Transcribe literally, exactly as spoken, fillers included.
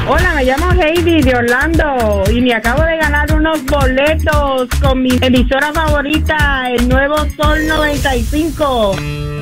Hola, me llamo Heidi de Orlando y me acabo de ganar unos boletos con mi emisora favorita, el Nuevo Sol noventa y cinco.